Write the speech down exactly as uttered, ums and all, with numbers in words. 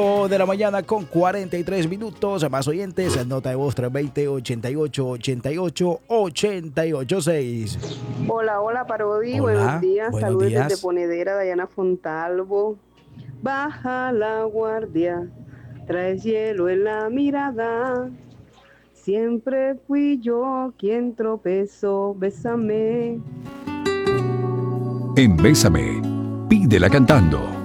De la mañana con cuarenta y tres minutos. Más oyentes, nota de voz tres dos cero, ochenta y ocho, ochenta y ocho, ochenta y ocho seis. Hola, hola Parodi, buenos Hola, días, buenos saludos desde días. Ponedera, Dayana Fontalvo. Baja la guardia, traes hielo en la mirada. Siempre fui yo quien tropezó, bésame. En Bésame, pídela cantando.